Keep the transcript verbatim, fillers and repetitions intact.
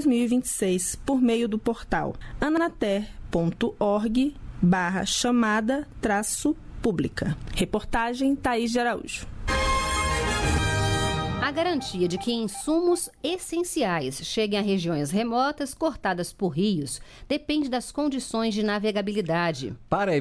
mil e vinte e seis, por meio do portal anater ponto org barra chamada traço pública. Reportagem Thaís de Araújo. A garantia de que insumos essenciais cheguem a regiões remotas cortadas por rios depende das condições de navegabilidade. Para